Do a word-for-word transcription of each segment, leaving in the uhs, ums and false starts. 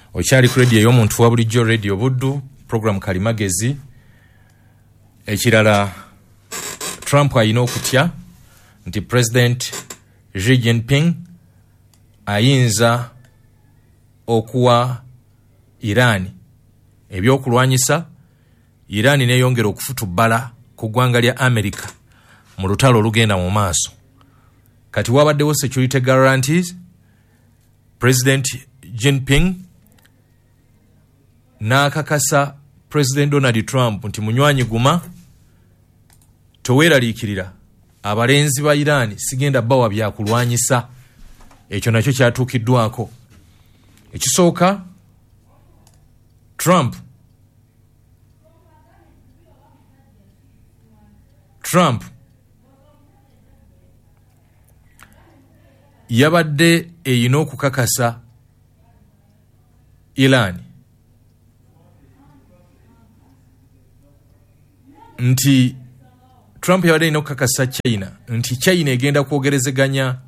Okyali ku radio y'omuntu wa bulijjo radio buddu program Kalimagezi. Ekirala Trump ayina okutya nti President Xi Jinping ayinza okuwa Iran ebyokulwanyisa. Iran neeyongera okufutubbala ku ggwanga lya America mu lutalo olugenda mu maaso. Kati wabaddewo security guarantees. President Jinping n'akakasa President Donald Trump nti munywanyi guma toweeraliikirira abalenzi ba Iran sigenda bawa byakulwanyisa. Ekyo nakyo kyatuukiddwako. Ekisooka Trump Trump yabadde eyina okukakasa Iran nti Trump yabadde eyina okukakasa China nti China egenda kwogerezeganya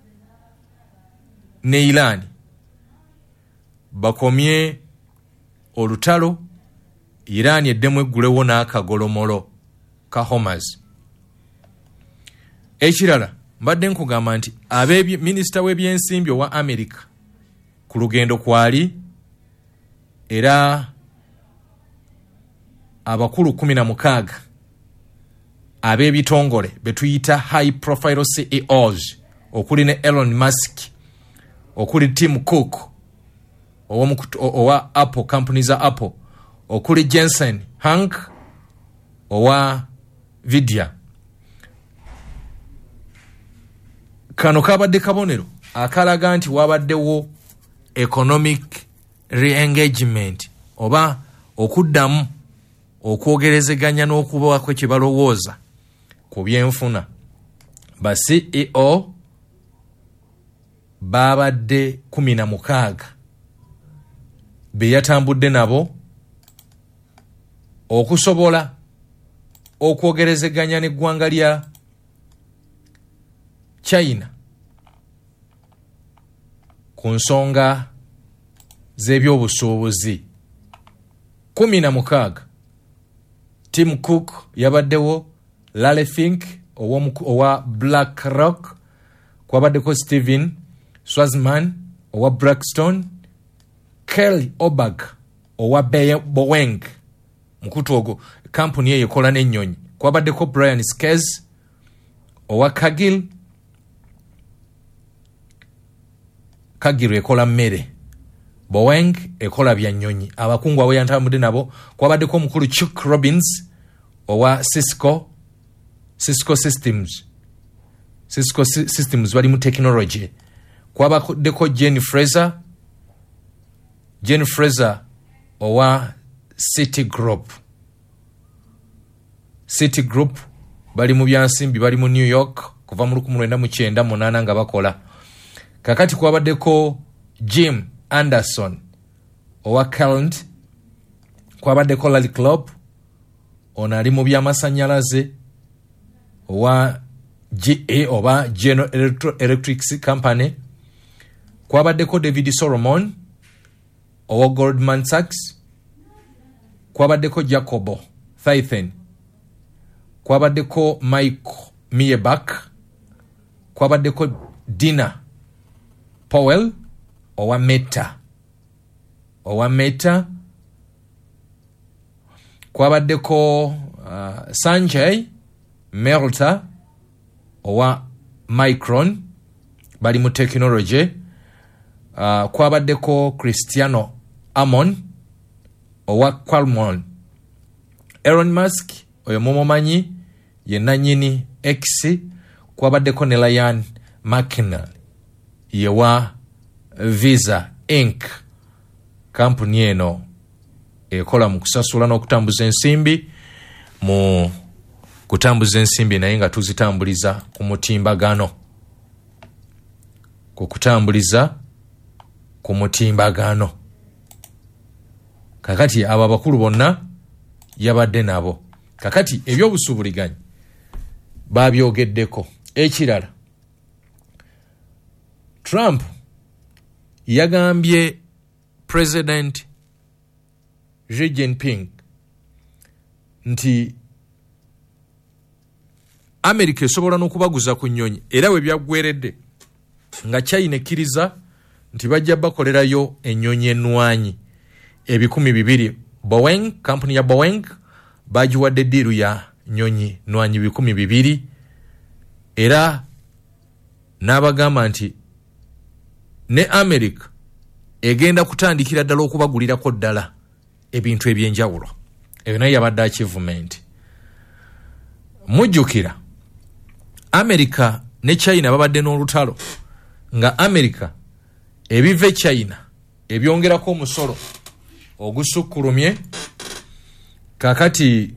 ne Iran bakomye olutalo. Iran eddemu eggulewo n'akagolomolo ka Hormuz. Ekirala mbadde nkugamba nti abe minisita w'ebyensimbi owa America ku lugendo kwali era abakulu kumi na mukaaga ab'ebitongole betuyita high profile C E Os okuli ne Elon Musk, okuli Tim Cook owa, owa Apple, company za Apple, okuli Jensen Huang owa Vidya. Kano kabadde kabonero akalaga nti wabaddewo economic re-engagement oba okuddamu okwogerezeganya n'okubaako kye balowooza ku byenfuna. Ba C E O babadde kumi na mukaaga be yatambudde nabo okusobola okwogerezeganya n'eggwanga lya China ku nsonga z'ebyobusuubuzi. kumi na mukaaga. Tim Cook yabaddewo, Larry Fink owa, owa BlackRock, kwabaddeko Steven Schwarzman owa Blackstone, Kelly Obag owa Boeing, mukutu ogwo kampuni eyo ekola n'ennyonyi, kwabaddeko Brian Skez owa Cargill, Cargill ekola mmere, Boeing ekola bya nnyonyi. Abakungu abo yantambudde nabo, kwabaddeko omukulu Chuck Robbins owa Cisco, Cisco Systems, Cisco Systems bali mu technology, kwabaddeko Jenny Fraser, Jenny Fraser owa City Group, City Group bali mu byansimbi, bali mu New York kuva mu lukumi lwenda mu kyenda munaana nga bakola. Kakati kwabaddeko Jim Anderson owa Current, kwabaddeko Larry Klopp ono ali mu by'amasannyalaze owa G A oba General Electro Electric Company, kwabaddeko David Solomon owa Goldman Sachs, kwabaddeko Jacobo Thyssen, kwabaddeko Mike Mierbach, kwabaddeko Dina Powell owa Meta, owa Meta, kwabaddeko uh, Sanjay Mehta owa Micron bali mu technology, uh, kwabaddeko Cristiano Amon owa Qualcomm, Elon Musk oyo mumumanyi ye nannyini X, kwabaddeko ne Ryan McNally yewa Visa Incorporated, kampuni eno ekola mu kusasula n'okutambuza ensimbi, mu kutambuza ensimbi naye nga tuzitambuliza ku mutimbagano, ku kutambuliza ku mutimbagano. Kakati abo abakulu bonna yabadde nabo. Kakati ebyobusuubuliganya babyogeddeko. Ekirala, Trump yagambye President Xi Jinping nti America esobola n'okubaguza ku nnyonyi era we byaggweredde nga China ekkiriza nti bajja bakolerayo ennyonyi ennwanyi ebikumi bibiri. Boeing, kampuni ya Boeing bagiwadde ddiiru ya nnyonyi nnwanyi bikumi bibiri era n'abagamba nti ne America egenda kutandikira ddala okubagulirako ddala ebintu ebyenjawulo. Eyo naye yabadde achievement. Mujjukira America ne China babadde n'olutalo nga America ebive China ebyongerako omusolo ogusukkulumye. Kakati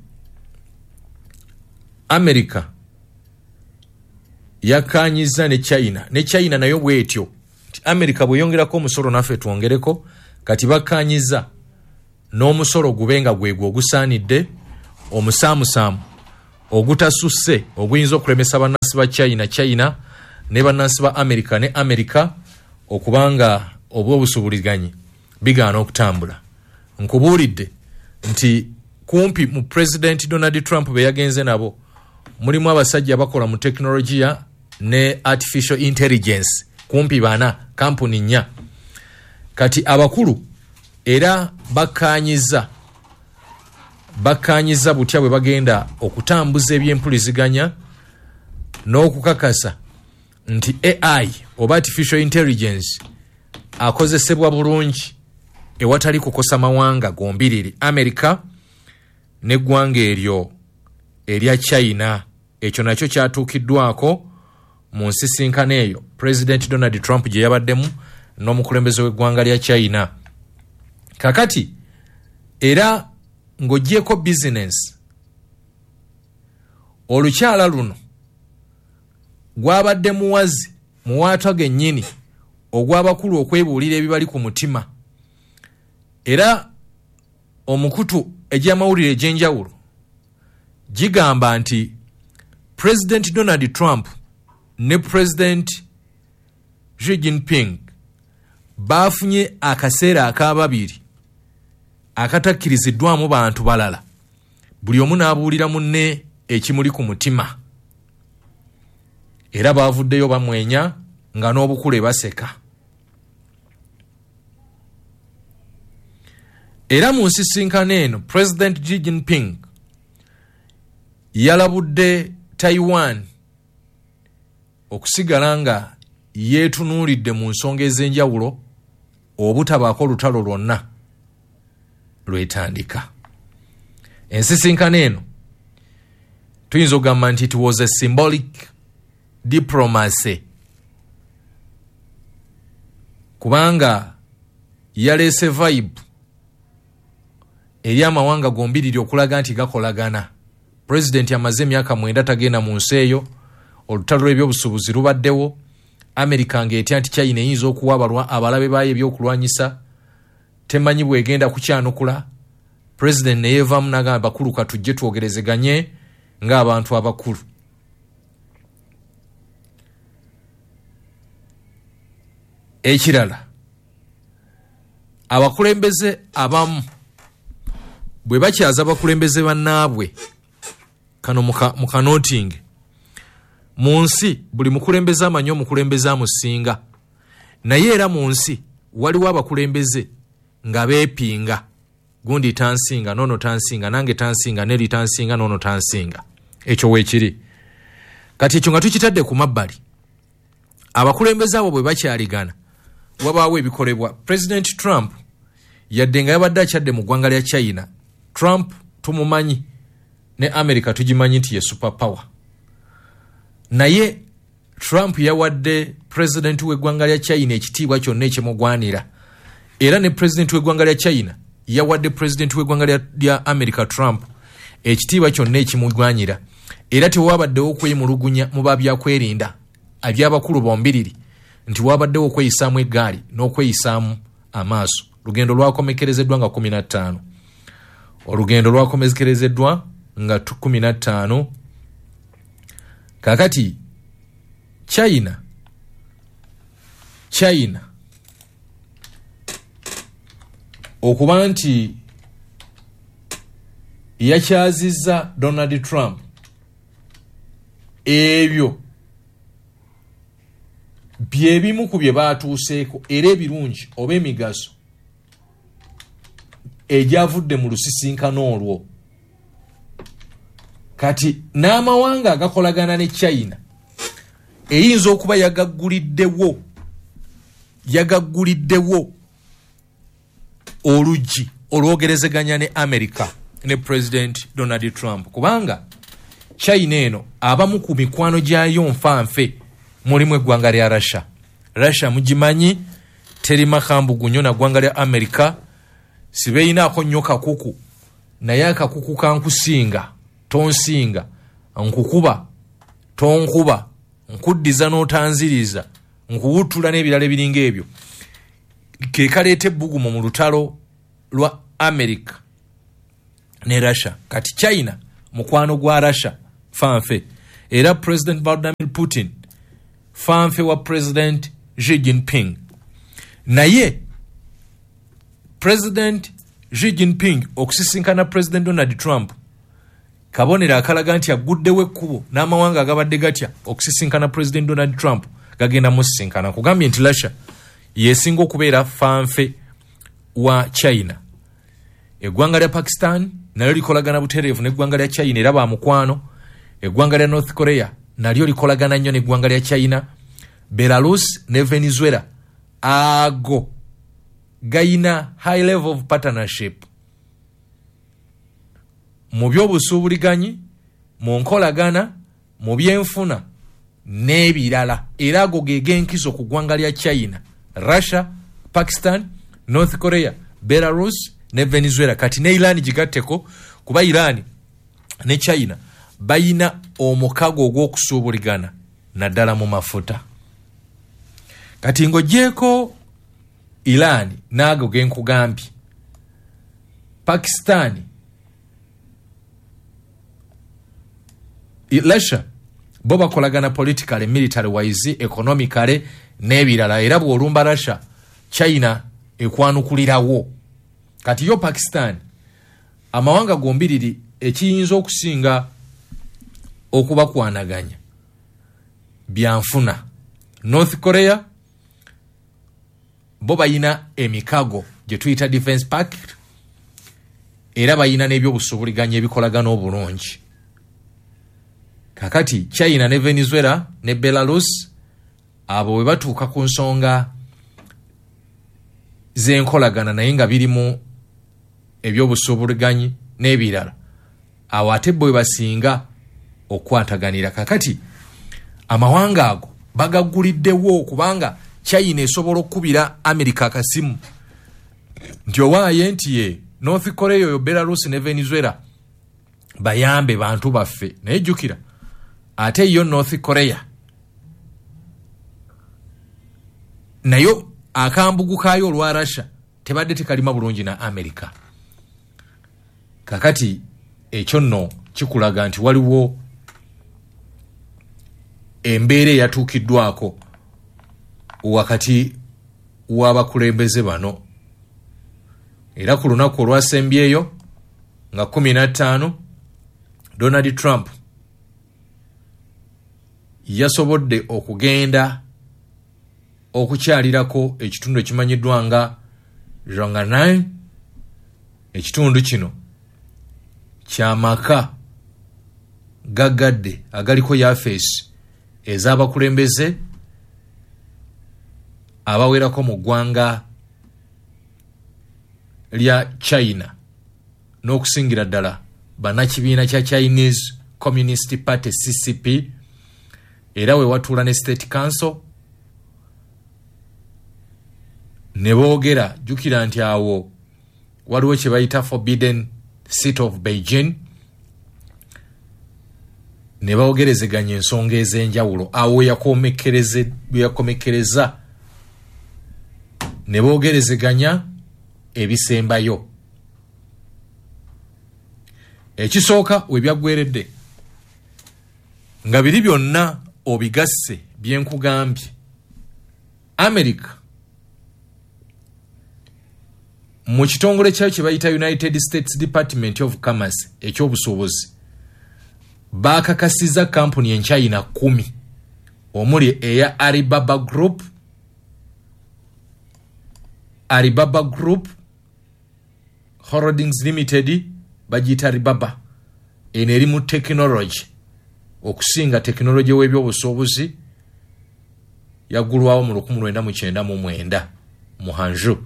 America yakanyiza ne China ne China nayo bwetyo nti America bweyongerako omusolo naffe twongereko. Kati bakanyiza n'omusolo gubenga gwegwo ogusaanidde omusaamusaamu ogutasusse oguyinza okulemesa bannansi ba China China ne bannansi ba America ne America okubanga obw'obusubuliganyi bigaana okutambula. Nkubuulidde nti kumpi mu President Donald Trump be yagenze nabo mulimu abasajja abakola mu teknologiya ne artificial intelligence kumpi bana kampuni nnya. Kati abakulu era bakanyiza bakanyiza butya bwe bagenda okutambuza ebyempuliziganya n'okukakasa nti A I oba artificial intelligence akozesebwa bulungi ewatali kukosa mawanga gombiriri America n'eggwanga eryo erya China. Ekyo nakyo kyatuukiddwako mu nsisinkano eyo President Donald Trump gye yabaddemu n'omukulembeze w'eggwanga lya China. Kakati era ng'oggyeko business olukyala luno gwabadde muwazi muwaatwa gennyini ogw'abakulu okwebuulira ebibali ku mutima era omukutu egy'amawulire egy'enjawulo gigamba nti President Donald Trump ne President Xi Jinping baafunye akaseera ak'ababiri akatakkiriziddwamu bantu balala buli omu n'abuulira munne ekimuli ku mutima era baavuddeyo bamwenya nga n'obukule baseka. Era mu nsisinkano eno President Xi Jinping yalabudde Taiwan okusigala nga yeetunuulidde mu nsonga ez'enjawulo obutabaako olutalo lwonna lwetandika. Ensisinkano eno tuyinza okugamba nti it was a symbolic diplomacy kubanga yaleese vibe eri amawanga gombiriri okulaga nti gakolagana. President amaze emyaka mwenda tagenda mu nsi eyo, olutalo lw'ebyobusuubuzi lubaddewo, America ng'etya nti China eyinza okuwa abalabe baayo ebyokulwanyisa, temanyi bwegenda kukyanukula. President ne yeevaamu n'agamba bakulu katujje twogerezeganye ng'abantu abakulu. Ekirala, abakulembeze abamu bwe bakyaza abakulembeze bannaabwe kano muka noting mu nsi buli mukulembeze amanyi omukulembeze amusinga, naye era mu nsi waliwo abakulembeze nga beepinga, gundi tansinga nono tansinga nange tansinga neri tansinga nono tansinga. Ekyo weekiri. Kati ekyo nga tukitadde ku mabbali, abakulembeze abo bwe bakyaligana wabaawo ebikolebwa. President Trump yadde nga yabadde akyadde mu ggwanga lya China. Trump tumumanyi ne America tugimanyi nti ye super power, naye Trump yawadde president w'eggwanga lya China ekitiibwa kyonna ekimugwanira, era ne president w'eggwanga lya China yawadde president w'eggwanga lya America Trump ekitiibwa kyonna ekimugwanira, era tewabaddewo okwemulugunya mu babyakwerinda abyabakulu bombiriri nti wabaddewo okweyisaamu eggaali n'okweyisaamu amaaso. Lugendo lwakomekerezeddwa nga kumi na ttaano. Olugendo lwakomekerezeddwa nga kumi na ttaano. Kakati China China okuba nti yakyazizza Donald Trump ebyo byebimu ku bye baatuuseeko era ebirungi oba emigaso egyavudde mu lusisinkano olwo. Kati n'amawanga agakolagana ne China eyinza okuba yagagguliddewo yagagguliddewo oluggi olwogerezeganya ne America ne President Donald Trump, kubanga China eno abamu ku mikwano gyayo nfanfe mulimu eggwanga lya Russia. Russia mugimanyi teri makambugu nnyo na ggwanga lya America, sibeeyinaako nnyo kakuku, naye akakuku kankusinga tonsinga, nkukuba tonkuba, nkuddiza n'otanziriza, nkuwuttula n'ebirala ebiringa ebyo. Ke kaleeta ebbugumu mu lutalo lwa America ne Russia. Kati China mukwano gwa Russia fanfe, era President Vladimir Putin fanfe wa President Xi Jinping. Naye President Xi Jinping okusisinkana President Donald Trump kabonera akalaga nti aguddewo ekkubo n'amawanga agabadde gatya okusisinkana President Donald Trump gagenda musisinkana. Kugambye nti Russia yesinga okubeera fanfe wa China. Eggwanga lya Pakistan nalyo likolagana butereevu n'eggwanga lya China era ba mukwano. Eggwanga lya North Korea nalyo likolagana nnyo n'eggwanga lya China. Belarus ne Venezuela ago gayina high level of partnership mu byobusuubuliganyi, mu nkolagana, mu byenfuna n'ebirala. Era ago gegenkizo ku ggwanga lya China, Russia, Pakistan, North Korea, Belarus ne Venezuela. Kati ne Iran gigatteko, kuba Iran ne China bayina omukago ogw'okusuubuligana naddala mu mafuta. Kati ng'ogyeko Iran n'ago genkugambye, Pakistan, Russia bo bakolagana politically, military wise, economically n'ebirala. Era bw'olumba Russia, China ekwanukulirawo. Kati yo Pakistan amawanga gombiriri ekiyinza okusinga okubakwanaganya byanfuna. North Korea bo bayina emikago gye tuyita defense pact, era bayina n'ebyobusuubuliganya ebikolagana obulungi. Kakati China ne Venezuela ne Belarus abo bwe batuuka ku nsonga z'enkolagana naye nga birimu ebyobusuubuliganyi n'ebirala, awo ate bwe basinga okwataganira. Kakati amawanga ago bagagguliddewo kubanga China esobola okukubira America akasimu nti owaaye nti ye North Korea yo Belarus ne Venezuela bayambe bantu baffe. Naye jjukira ate yo North Korea nayo akambugu kaayo olwa Russia tebadde tekalima bulungi na America. Kakati ekyo nno kikulaga nti waliwo embeera eyatuukiddwako wakati w'abakulembeze bano. Era ku lunaku olwasembyeyo nga kumi na ttaano Donald Trump yasobodde okugenda okukyalirako ekitundu ekimanyiddwa nga Zhongnanai. Ekitundu kino kyamaka gagadde agaliko yafeesi ez'abakulembeze abawerako mu ggwanga lya China n'okusingira ddala bannakibiina kya Chinese Communist Party C C P. Era we watuula ne State Council ne boogera, jjukira nti awo waliwo kye bayita forbidden seat of Beijing, ne boogerezeganya ensonga ez'enjawulo. Awo yakomekereza ne boogerezeganya ebisembayo. Ekisooka we byaggweredde nga biri byonna obigasse byenkugambye, America mu kitongole kyayo kye bayita United States Department of Commerce ekyobusuubuzi bakakasiza kampuni en China kumi omuli eya Alibaba Group, Alibaba Group Holdings Limited bajita Alibaba eno eri mu technology okusinga technology w'ebyobusuubuzi yaggulwawo mu lukumi lwenda mu kyenda mu mwenda mu Hangzhou.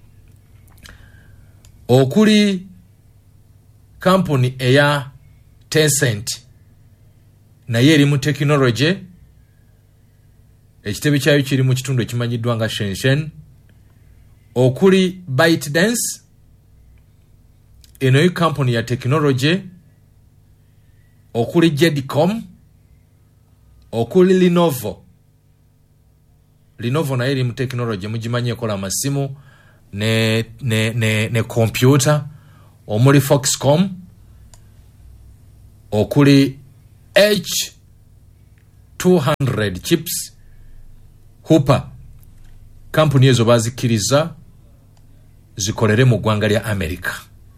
Okuli kampuni eya Tencent naye eri mu technology ekitebe kyayo kiri mu kitundu ekimanyiddwa nga Shenzhen. Okuli ByteDance eno yi kampuni ya technology. Okuli Jedicom, okuli Lenovo. Lenovo naye eri mu technology mugimanyi ekola amasimu ne ne ne ne computer. Omuli Foxconn, okuli H two hundred chips. Hooper kampuni ezo bazikiriza zikolere mu ggwanga lya America.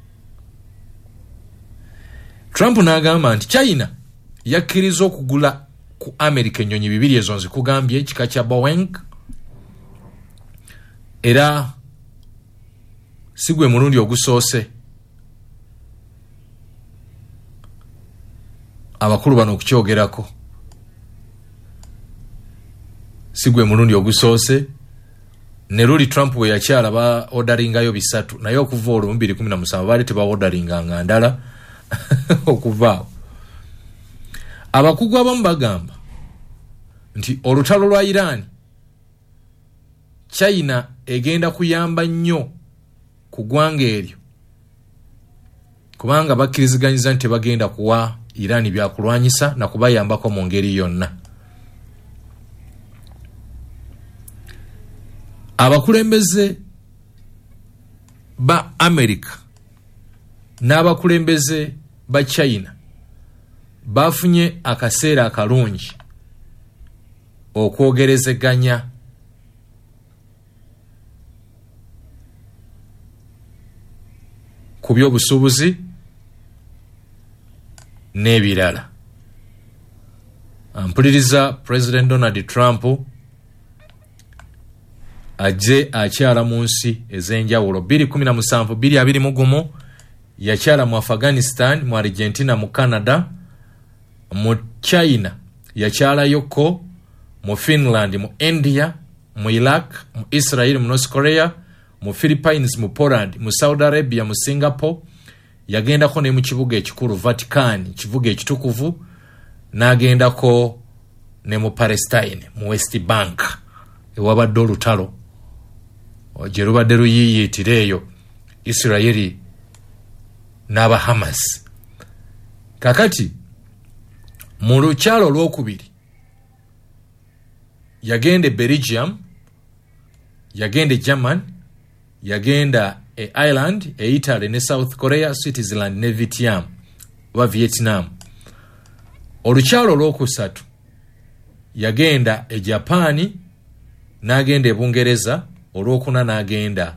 Trump n'agamba nti China yakkiriza okugula ku America ennyonyi bibiri ezo nzikugambye ekika kya Boeing era sigwe mulundi ogusoose abakulu bano okukyogerako, sigwe mulundi ogusoose ne luli Trump we yakyala ba orderingaayo bisatu naye okuva olwo mu bibiri kumi na musanvu baali teba orderinganga ndala okuvaawo. Abakugu abamu bagamba nti olutalo lwa Iran China egenda kuyamba nnyo ku ggwanga eryo kubanga bakkiriziganyiza nti bagenda kuwa Iran byakulwanyisa na kubayambako mu ngeri yonna. Abakulembeze ba America n'abakulembeze ba China bafunye akaseera akalungi okwogerezeganya ku byobusuubuzi n'ebirala. Ampuliriza President Donald Trump ajje akyala mu nsi ez'enjawulo. bbiri kumi na musanvu bbiri abiri mu gumu yakyala mu Afghanistan, mu Argentina, mu Canada, mu China yakyalayo ko, mu Finland, mu India, mu Iraq, mu Israel, mu North Korea, mu Philippines, mu Poland, mu Saudi Arabia, mu Singapore. Yagendako ne mu kibuga ekikulu Vatican, kibuga ekitukuvu, n'agendako ne mu Palestine, mu West Bank ewabadde olutalo gye lubadde luyiiyitireeyo Israeli n'aba Hamas. Kakati mu lukyalo olwokubiri yagenda Belgium, yagenda German, yagenda e Ireland, e Italy ne South Korea, Switzerland ne Vietnam wa Vietnam. Olukyalo olwokusatu yagenda e Japan, n'agenda e Bungereza, olwokuna n'agenda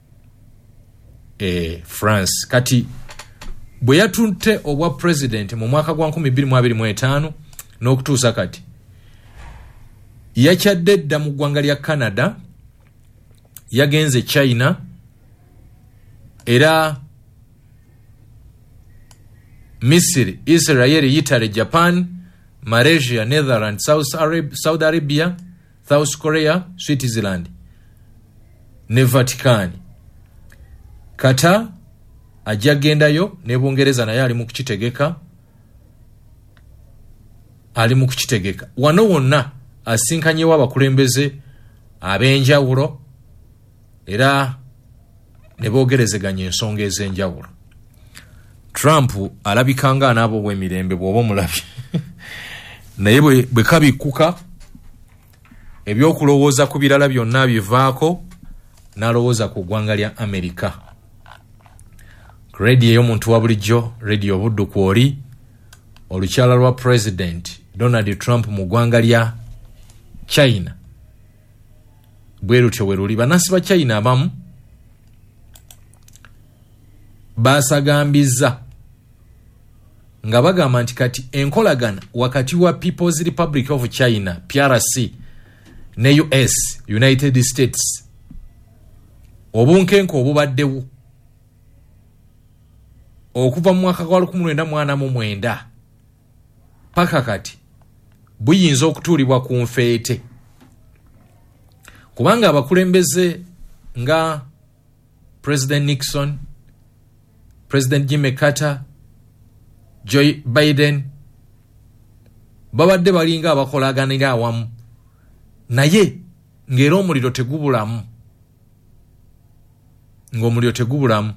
e France. Kati bwe yatunte obwa president mu mwaka gwa nkumi bbiri mu abiri mu etaano n'okutuusa kati yakyadde dda mu ggwanga lya Canada, yagenze China era Misiri, Israel, Italy, Japan, Malaysia, Netherlands, South Arabia, Saudi Arabia, South Korea, Switzerland ne Vatican. Kata ajja gendayo ne Bungereza naye ali mu kukitegeka, ali mu kukitegeka. Wano wonna asinkanyewo abakulembeze ab'enjawulo era ne boogerezeganya ensonga ez'enjawulo. Trump alabikanga anaabo bw'emirembe bw'oba omulabye naye bwe kabikuka ebyokulowooza ku birala byonna bivaako n'alowooza ku ggwanga lya Amerika. Radio ey'omuntu wa bulijjo, radio obudduku oli, olukyala lwa President Donald Trump mu ggwanga lya China bwe lutyo bwe luli. Bannansi ba China abamu basagambiza nga bagamba nti kati enkolagana wakati wa People's Republic of China P R C ne U S United States obunkenko obubaddewo okuva mu mwaka gwa lukumi lwenda mu ana mu mwenda paka kati buyinza okutuulibwa ku nfeete kubanga abakulembeze nga President Nixon, President Jimmy Carter, Joe Biden babadde balinga abakolaganira awamu naye ngera omuliro tegubulamu ng'omuliro tegubulamu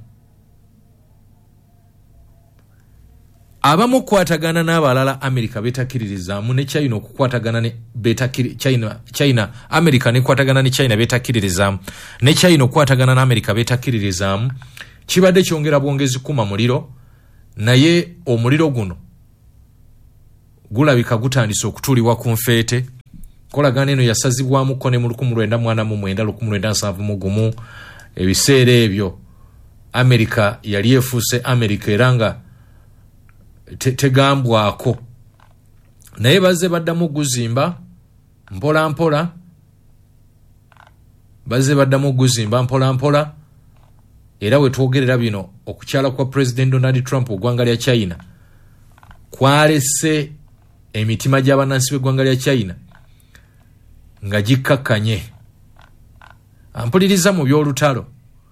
abamu kwatagana n'abalala America betakiririzaamu ne China okukwatagana ne betakiri China China America ne kwatagana ne China betakiririzaamu ne China okwatagana na America betakiririzaamu kibadde kyongera bwongezi kuma muliro naye omuliro guno gulabika gutandise okutuulibwa ku nfeete kolagana eno yasazibwamu ko ne mu lukumi lwenda mu ana mu mwenda lukumi lwenda nsanvu mu gumu ebiseera ebyo America yali efuuse America era nga te, tegambwako naye bazze baddamu guzimba mpola mpola bazze baddamu guzimba mpola mpola era we twogerera bino okukyala kwa President Donald Trump ogwanga lya China kwalese emitima gy'abanansi b'eggwanga lya China nga gikkakkanye ampuliriza mu by'olutalo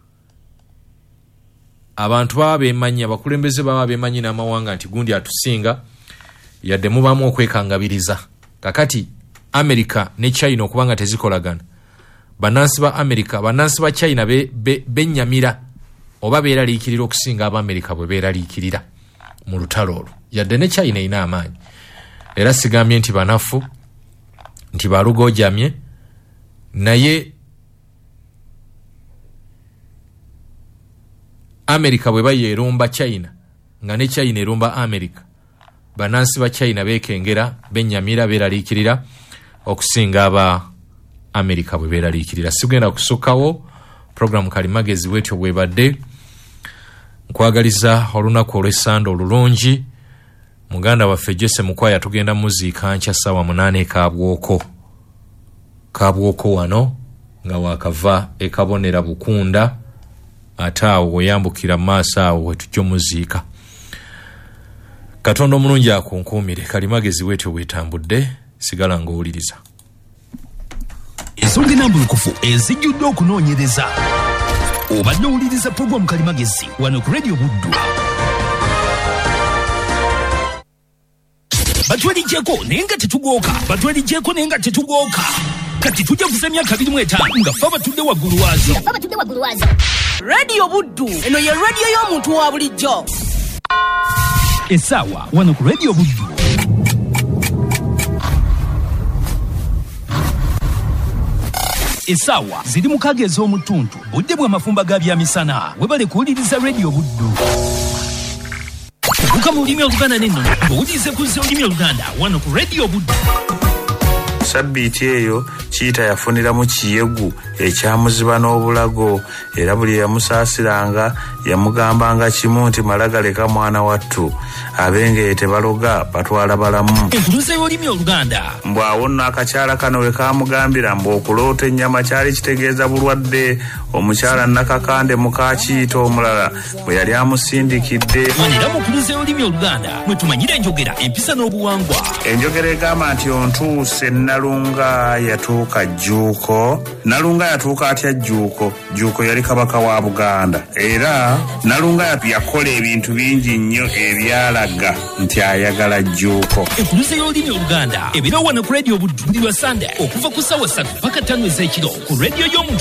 abantu baba beemanyi abakulembeze baba beemanyi n'amawanga nti gundi atusinga yadde mubaamu okwekangabiriza kakati America ne China okubanga tezikolagana banansi ba America banansi ba China be, be, benyamira oba beeraliikirira okusinga aba America bwe beeraliikirira mu lutalo olwo yadde ne China ina amaanyi era sigambye nti banafu nti balugojamye naye America bwe bayerumba China nga ne China erumba America banansi ba China bekengera benyamira beeraliikirira okusinga aba America bwe beeraliikirira sigenda kusukkawo program Kalimagezi bwetyo bwebadde nkwagaliza olunaku olw'essande olulungi muganda waffe Jesse Mukwaya tugenda muziika nkya ssaawa munaana kabwoko kabwoko wano nga wakava ekabonera Bukunda ate awo weyambukira maaso awo wetujja muziika Katonda omulungi akunkuumire Kalimagezi bwetyo bwetambudde sigala ng'owuliriza ensonga ennambulukufu ezijjudde okunoonyereza obadde owuliriza puroguramu Kalimagezi wano ku Radio Buddu batwaligyeko naye nga tetugooka batwaligyeko naye nga tetugooka kati tujja kuza emyaka abiri mu etaano nga ffe abatudde waggulu waazo Radio Buddu eno ye radio y'omuntu wa bulijjo essaawa wano ku Radio Buddu essaawa ziri mukaaga ez'omutuntu budde bw'amafumba ga byamisana webale kuwuliriza Radio Buddu buka mu lulimi oluganda n'ennono ng'owulirize kuzza olulimi oluganda wano ku Radio Buddu Sabbiiti eyo Kiita yafuniramu kiyegu ekyamuziba n'obulago era buli yamusaasiranga yamugambanga kimu nti malagaleka mwana wattu abengeye tebaloga batwala balamu enkuluze y'olulimi oluganda mbwawo nno akakyala kano we kaamugambira mbu okuloota ennyama kyali kitegeeza bulwadde omukyala Nakakande muka Kiita omulala bwe yali amusindikidde wanera mu nkuluze y'olulimi oluganda mwe tumanyira enjogera empisa n'obuwangwa enjogera egamba nti ontuuse Nalunga yatuuka Jjuuko Nalunga yatuuka atya Jjuuko Jjuuko yali kabaka wa Buganda era Nalunga yakola ebintu bingi nnyo ebyalaga nti ayagala Jjuuko enkuluze y'olulimi oluganda ebiro wano ku Radio Buddu buli lwa Sunday okuva ku ssaawa ssatu paka ttaano ez'ekiro ku radio y'omuntu